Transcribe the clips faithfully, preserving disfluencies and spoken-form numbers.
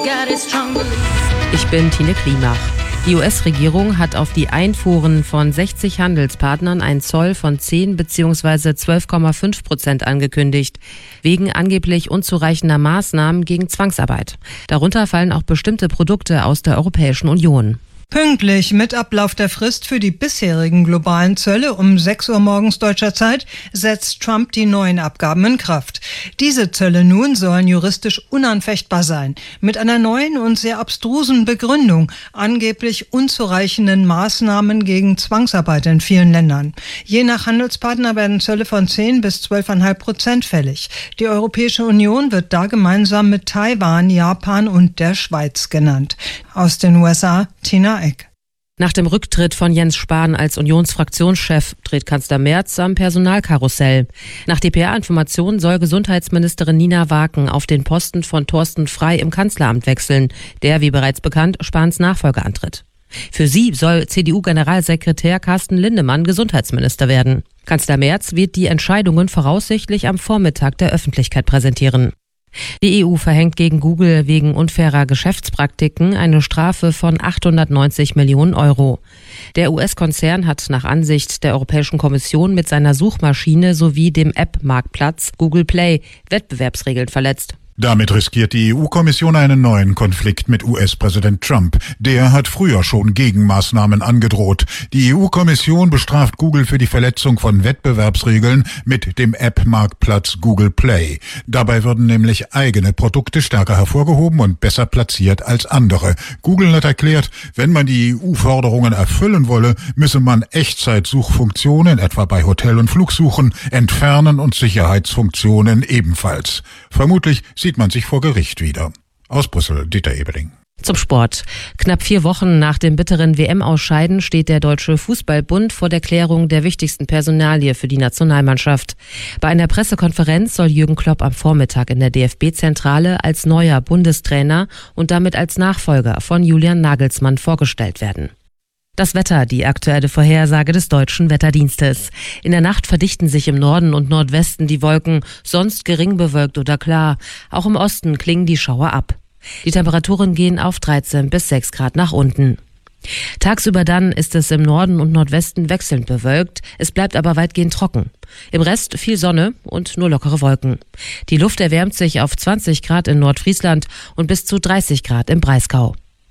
Ich bin Tine Klimach. Die U S-Regierung hat auf die Einfuhren von sechzig Handelspartnern einen Zoll von zehn bzw. zwölf Komma fünf Prozent angekündigt, wegen angeblich unzureichender Maßnahmen gegen Zwangsarbeit. Darunter fallen auch bestimmte Produkte aus der Europäischen Union. Pünktlich mit Ablauf der Frist für die bisherigen globalen Zölle um sechs Uhr morgens deutscher Zeit setzt Trump die neuen Abgaben in Kraft. Diese Zölle nun sollen juristisch unanfechtbar sein, mit einer neuen und sehr abstrusen Begründung, angeblich unzureichenden Maßnahmen gegen Zwangsarbeit in vielen Ländern. Je nach Handelspartner werden Zölle von zehn bis zwölf Komma fünf Prozent fällig. Die Europäische Union wird da gemeinsam mit Taiwan, Japan und der Schweiz genannt. Aus den U S A, Tina Eck. Nach dem Rücktritt von Jens Spahn als Unionsfraktionschef dreht Kanzler Merz am Personalkarussell. Nach D P R-Informationen soll Gesundheitsministerin Nina Waken auf den Posten von Thorsten Frey im Kanzleramt wechseln, der, wie bereits bekannt, Spahns Nachfolger antritt. Für sie soll C D U-Generalsekretär Carsten Lindemann Gesundheitsminister werden. Kanzler Merz wird die Entscheidungen voraussichtlich am Vormittag der Öffentlichkeit präsentieren. Die E U verhängt gegen Google wegen unfairer Geschäftspraktiken eine Strafe von achthundertneunzig Millionen Euro. Der U S-Konzern hat nach Ansicht der Europäischen Kommission mit seiner Suchmaschine sowie dem App-Marktplatz Google Play Wettbewerbsregeln verletzt. Damit riskiert die E U-Kommission einen neuen Konflikt mit U S-Präsident Trump. Der hat früher schon Gegenmaßnahmen angedroht. Die E U-Kommission bestraft Google für die Verletzung von Wettbewerbsregeln mit dem App-Marktplatz Google Play. Dabei würden nämlich eigene Produkte stärker hervorgehoben und besser platziert als andere. Google hat erklärt, wenn man die E U-Forderungen erfüllen wolle, müsse man Echtzeitsuchfunktionen, etwa bei Hotel- und Flugsuchen, entfernen und Sicherheitsfunktionen ebenfalls. Vermutlich sieht man sich vor Gericht wieder. Aus Brüssel, Dieter Ebeling. Zum Sport. Knapp vier Wochen nach dem bitteren W M-Ausscheiden steht der Deutsche Fußballbund vor der Klärung der wichtigsten Personalie für die Nationalmannschaft. Bei einer Pressekonferenz soll Jürgen Klopp am Vormittag in der D F B-Zentrale als neuer Bundestrainer und damit als Nachfolger von Julian Nagelsmann vorgestellt werden. Das Wetter, die aktuelle Vorhersage des Deutschen Wetterdienstes. In der Nacht verdichten sich im Norden und Nordwesten die Wolken, sonst gering bewölkt oder klar. Auch im Osten klingen die Schauer ab. Die Temperaturen gehen auf dreizehn bis sechs Grad nach unten. Tagsüber dann ist es im Norden und Nordwesten wechselnd bewölkt, es bleibt aber weitgehend trocken. Im Rest viel Sonne und nur lockere Wolken. Die Luft erwärmt sich auf zwanzig Grad in Nordfriesland und bis zu dreißig Grad im Breisgau.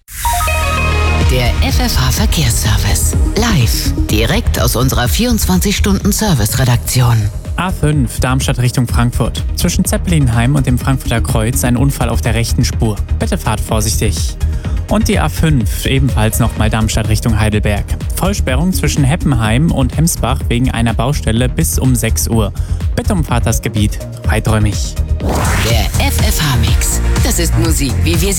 Der F F H-Verkehrsservice. Live. Direkt aus unserer vierundzwanzig-Stunden-Service-Redaktion. A fünf Darmstadt Richtung Frankfurt. Zwischen Zeppelinheim und dem Frankfurter Kreuz ein Unfall auf der rechten Spur. Bitte fahrt vorsichtig. Und die A fünf, ebenfalls nochmal Darmstadt Richtung Heidelberg. Vollsperrung zwischen Heppenheim und Hemsbach wegen einer Baustelle bis um sechs Uhr. Bitte umfahrt das Gebiet weiträumig. Der F F H-Mix. Das ist Musik, wie wir sie